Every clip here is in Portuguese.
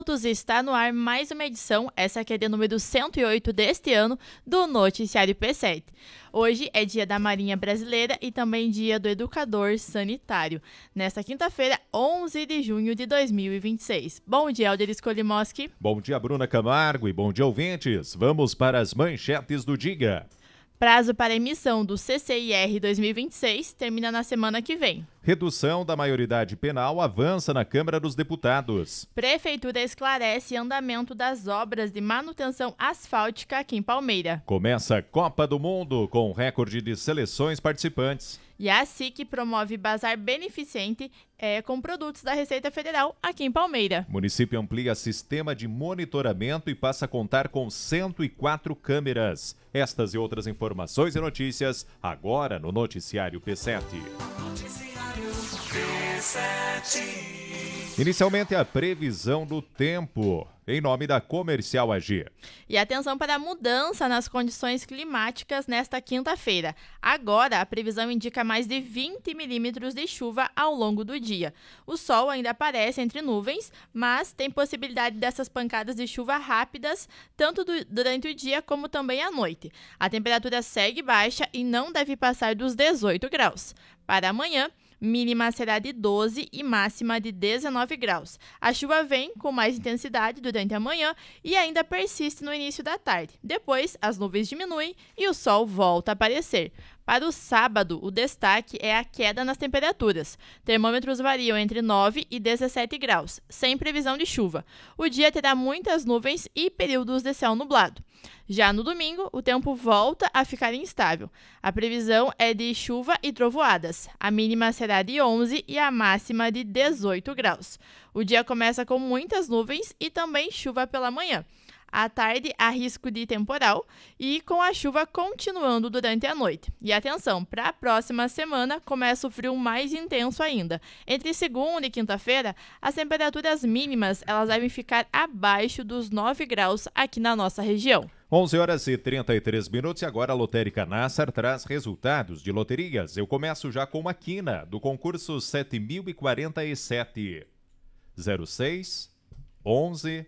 minutos e está no ar mais uma edição, essa aqui é de número 108 deste ano, do Noticiário P7. Hoje é dia da Marinha Brasileira e também dia do Educador Sanitário, nesta quinta-feira, 11 de junho de 2026. Bom dia, Alder Skolimoski. Bom dia, Bruna Camargo, e bom dia, ouvintes. Vamos para as manchetes do dia. Prazo para emissão do CCIR 2026 termina na semana que vem. Redução da maioridade penal avança na Câmara dos Deputados. Prefeitura esclarece andamento das obras de manutenção asfáltica aqui em Palmeira. Começa a Copa do Mundo com recorde de seleções participantes. E a SIC promove bazar beneficente com produtos da Receita Federal aqui em Palmeira. O município amplia sistema de monitoramento e passa a contar com 104 câmeras. Estas e outras informações e notícias agora no Noticiário P7. Noticiário P7. Inicialmente a previsão do tempo, em nome da Comercial AG. E atenção para a mudança nas condições climáticas nesta quinta-feira. Agora, a previsão indica mais de 20 milímetros de chuva ao longo do dia. O sol ainda aparece entre nuvens, mas tem possibilidade dessas pancadas de chuva rápidas, tanto durante o dia como também à noite. A temperatura segue baixa e não deve passar dos 18 graus. Para amanhã, mínima será de 12 e máxima de 19 graus. A chuva vem com mais intensidade durante a manhã e ainda persiste no início da tarde. Depois, as nuvens diminuem e o sol volta a aparecer. Para o sábado, o destaque é a queda nas temperaturas. Termômetros variam entre 9 e 17 graus, sem previsão de chuva. O dia terá muitas nuvens e períodos de céu nublado. Já no domingo, o tempo volta a ficar instável. A previsão é de chuva e trovoadas. A mínima será de 11 e a máxima de 18 graus. O dia começa com muitas nuvens e também chuva pela manhã. À tarde, há risco de temporal e com a chuva continuando durante a noite. E atenção, para a próxima semana começa o frio mais intenso ainda. Entre segunda e quinta-feira, as temperaturas mínimas elas devem ficar abaixo dos 9 graus aqui na nossa região. 11 horas e 33 minutos e agora a Lotérica Nassar traz resultados de loterias. Eu começo já com a quina do concurso 7047. 06, 11,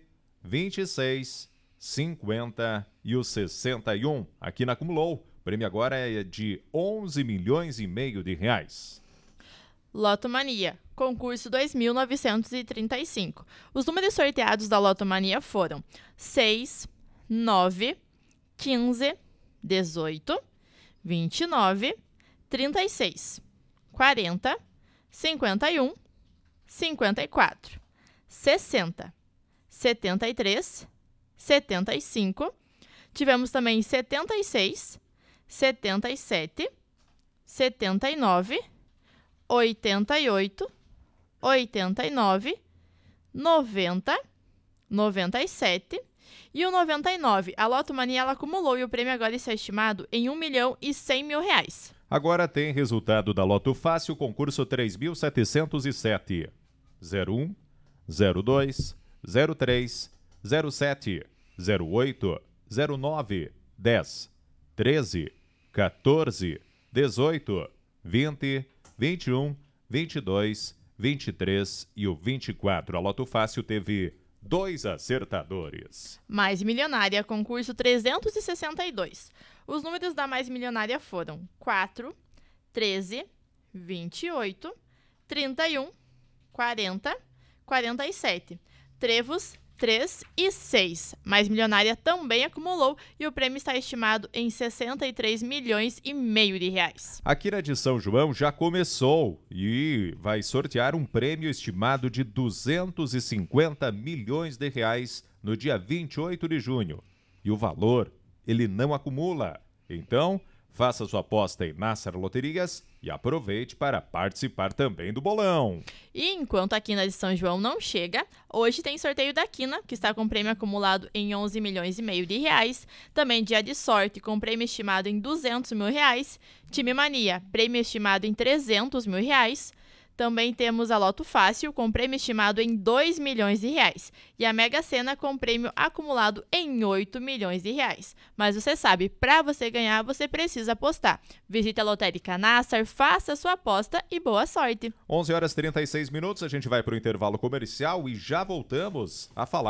26, 50 e o 61. A quina acumulou. O prêmio agora é de 11 milhões e meio de reais. Lotomania, concurso 2935. Os números sorteados da Lotomania foram 6, 9, 15, 18, 29, 36, 40, 51, 54, 60, 73, 75, tivemos também 76, 77, 79, 88, 89, 90, 97 e o 99. A Lotomania ela acumulou e o prêmio agora está estimado em R$1.100.000. Agora tem resultado da Loto Fácil, concurso 3707. 01, 02, 03, 07, 08, 09, 10, 13, 14, 18, 20, 21, 22, 23 e o 24. A Loto Fácil teve 2 acertadores. Mais Milionária, concurso 362. Os números da Mais Milionária foram 4, 13, 28, 31, 40, 47. Trevos 3 e 6. Mais Milionária também acumulou e o prêmio está estimado em 63 milhões e meio de reais. A quina de São João já começou e vai sortear um prêmio estimado de 250 milhões de reais no dia 28 de junho. E o valor, ele não acumula. Então, faça sua aposta em Nassar Loterias e aproveite para participar também do bolão. E enquanto a quina de São João não chega, hoje tem sorteio da quina, que está com prêmio acumulado em 11 milhões e meio de reais. Também dia de sorte, com prêmio estimado em 200 mil reais. Time Mania, prêmio estimado em 300 mil reais. Também temos a Loto Fácil, com prêmio estimado em 2 milhões de reais. E a Mega Sena, com prêmio acumulado em 8 milhões de reais. Mas você sabe, para você ganhar, você precisa apostar. Visite a Lotérica Nassar, faça sua aposta e boa sorte. 11 horas e 36 minutos, a gente vai para o intervalo comercial e já voltamos a falar